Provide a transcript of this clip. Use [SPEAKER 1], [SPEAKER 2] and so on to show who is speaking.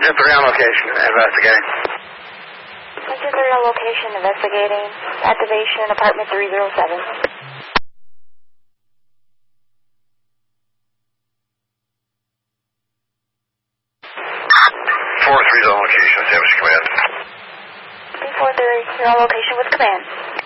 [SPEAKER 1] 2-3 on location, investigating.
[SPEAKER 2] 2-3 on location, investigating. Activation, apartment 307.
[SPEAKER 1] 4-3's on location, establish command.
[SPEAKER 2] 3-4-3, you're on location with command.